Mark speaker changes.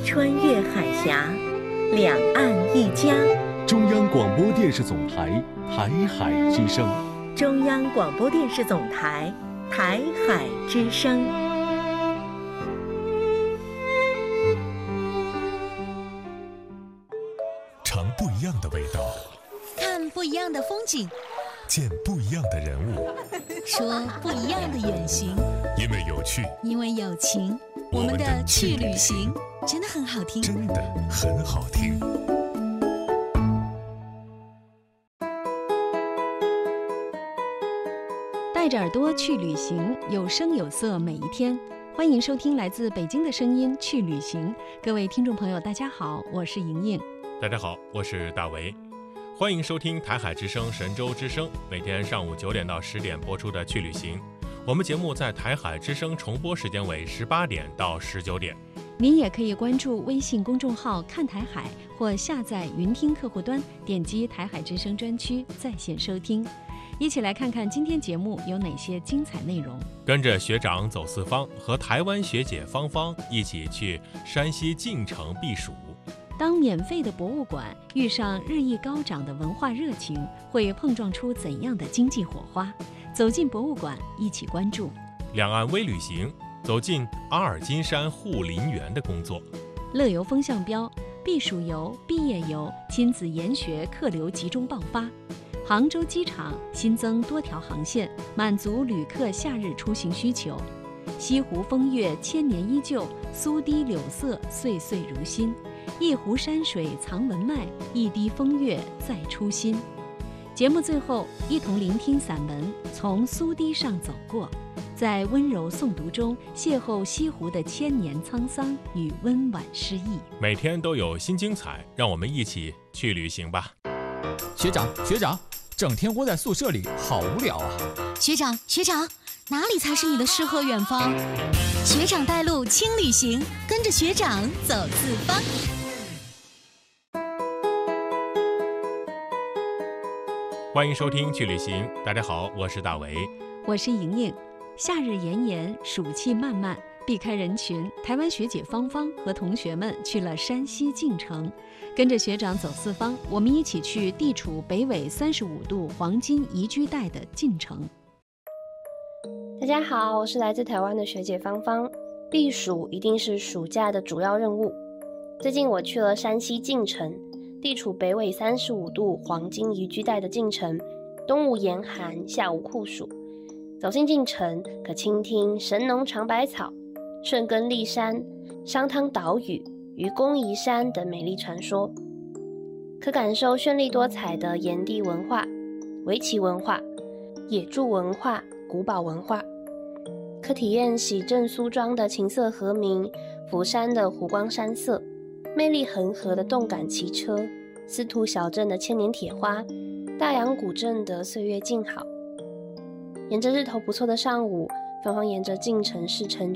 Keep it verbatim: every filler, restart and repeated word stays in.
Speaker 1: 穿越海峡，两岸一家。
Speaker 2: 中央广播电视总台台海之声。
Speaker 1: 中央广播电视总台台海之声。
Speaker 3: 尝不一样的味道，
Speaker 4: 看不一样的风景，
Speaker 3: 见不一样的人物，
Speaker 4: 说不一样的远行。
Speaker 3: 因为有趣，
Speaker 4: 因为有情，我们的去旅行真的很好听，
Speaker 3: 真的很好听。
Speaker 5: 带着耳朵去旅行，有声有色每一天。欢迎收听来自北京的声音去旅行。各位听众朋友大家好，我是莹莹。
Speaker 6: 大家好，我是大为。欢迎收听台海之声神州之声，每天上午九点到十点播出的去旅行。我们节目在台海之声重播时间为十八点到十九点。
Speaker 5: 您也可以关注微信公众号看台海，或下载云听客户端，点击台海之声专区在线收听。一起来看看今天节目有哪些精彩内容。
Speaker 6: 跟着学长走四方，和台湾学姐芳芳一起去山西晋城避暑。
Speaker 5: 当免费的博物馆遇上日益高涨的文化热情，会碰撞出怎样的经济火花？走进博物馆，一起关注。
Speaker 6: 两岸微旅行，走进阿尔金山护林员的工作。
Speaker 5: 乐游风向标，避暑游、毕业游、亲子研学客流集中爆发。杭州机场新增多条航线，满足旅客夏日出行需求。西湖风月千年依旧，苏堤柳色岁岁如新。一湖山水藏文脉，一滴风月再出新。节目最后，一同聆听散文《从苏堤上走过》，在温柔诵读中邂逅西湖的千年沧桑与温婉诗意。
Speaker 6: 每天都有新精彩，让我们一起去旅行吧。
Speaker 7: 学长学长，整天窝在宿舍里好无聊啊。
Speaker 4: 学长学长，哪里才是你的诗和远方？学长带路轻旅行，跟着学长走四方。
Speaker 6: 欢迎收听去旅行。大家好，我是大为，
Speaker 5: 我是莹莹。夏日炎炎，暑气漫漫，避开人群，台湾学姐芳芳和同学们去了山西晋城。跟着学长走四方，我们一起去地处北纬三十五度黄金宜居带的晋城。
Speaker 8: 大家好，我是来自台湾的学姐芳芳。避暑一定是暑假的主要任务。最近我去了山西晋城，地处北纬三十五度黄金宜居带的晋城，冬无严寒，夏无酷暑。走进晋城，可倾听神农尝百草、顺根立山、商汤岛屿、愚公移山等美丽传说，可感受绚丽多彩的炎帝文化、围棋文化、野猪文化、古堡文化，可体验喜正苏庄的琴瑟和鸣，福山的湖光山色，魅力恒河的动感骑车，司徒小镇的千年铁花，大洋古镇的岁月静好。沿着日头不错的上午，芳芳沿着晋城市城